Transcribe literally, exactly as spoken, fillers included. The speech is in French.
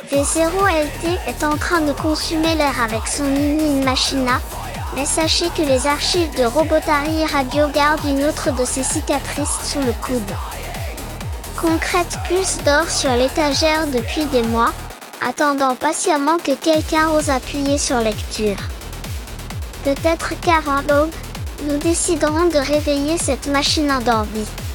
V zéro L T est en train de consumer l'air avec son In Machina, mais sachez que les archives de Robotary Radio gardent une autre de ses cicatrices sous le coude. Concrète Pulse dort sur l'étagère depuis des mois, attendant patiemment que quelqu'un ose appuyer sur lecture. Peut-être qu'avant l'aube, nous déciderons de réveiller cette machine endormie.